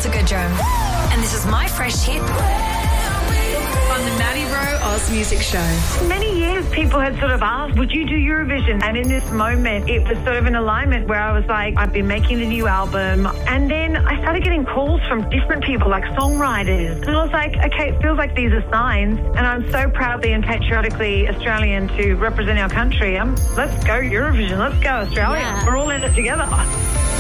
Jessica Jones. And this is my fresh hit on the Maddie Rowe Oz Music Show. Many years people had sort of asked, would you do Eurovision? And in this moment, it was sort of an alignment where I was like, I've been making a new album. And then I started getting calls from different people, like songwriters. And I was like, okay, it feels like these are signs. And I'm so proudly and patriotically Australian to represent our country. Let's go Eurovision. Let's go Australia. Yeah. We're all in it together.